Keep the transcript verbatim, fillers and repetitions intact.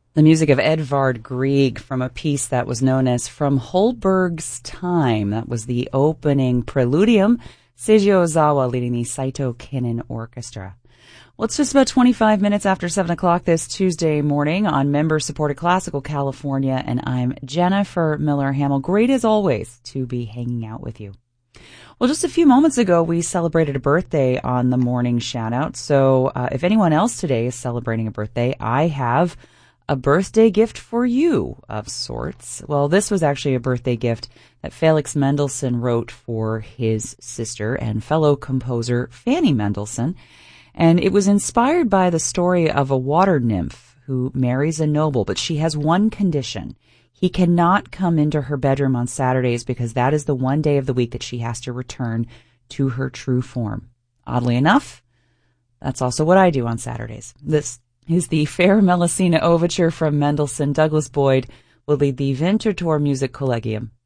The music of Edvard Grieg from a piece that was known as From Holberg's Time. That was the opening preludium. Seiji Ozawa leading the Saito Kinen Orchestra. Well, it's just about twenty-five minutes after seven o'clock this Tuesday morning on member-supported Classical California, and I'm Jennifer Miller-Hamill. Great as always to be hanging out with you. Well, just a few moments ago, we celebrated a birthday on the morning shout-out. So uh, if anyone else today is celebrating a birthday, I have a birthday gift for you of sorts. Well, this was actually a birthday gift that Felix Mendelssohn wrote for his sister and fellow composer Fanny Mendelssohn. And it was inspired by the story of a water nymph who marries a noble, but she has one condition. He cannot come into her bedroom on Saturdays because that is the one day of the week that she has to return to her true form. Oddly enough, that's also what I do on Saturdays. This is the Fair Melusina Overture from Mendelssohn. Douglas Boyd will lead the Winterthur Music Collegium.